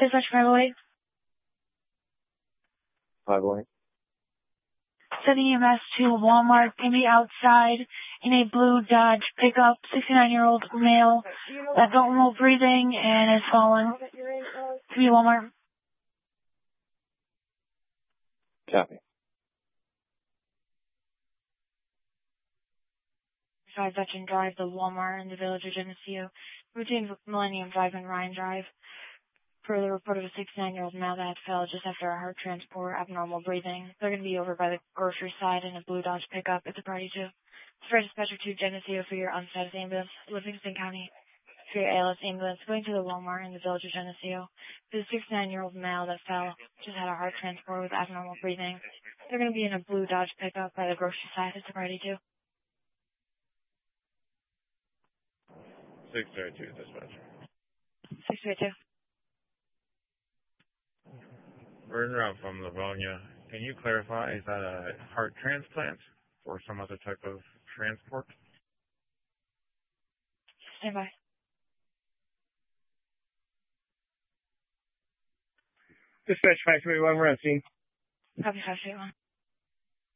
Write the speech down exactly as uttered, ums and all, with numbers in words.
Dispatch five oh eight. five oh eight. Sending E M S to Walmart, can be outside in a blue Dodge pickup, sixty-nine-year-old male, that got remote breathing and is fallen. To be Walmart. Copy. five Veteran Drive, the Walmart in the village of Geneseo. Routine with Millennium Drive and Ryan Drive. Per the report of a sixty-nine-year-old male that fell just after a heart transport, abnormal breathing. They're going to be over by the grocery side in a blue Dodge pickup. It's a party too. Spread dispatcher to Geneseo for your unstatus ambulance. Livingston County for your A L S ambulance. Going to the Walmart in the village of Geneseo. There's a sixty-nine-year-old male that fell, just had a heart transport with abnormal breathing. They're going to be in a blue Dodge pickup by the grocery side. It's a party too. six thirty-two, dispatcher. six thirty-two. Burn route from Livonia. Can you clarify, is that a heart transplant or some other type of transport? Stand by. Dispatch five three one, we're on scene. Copy five three one.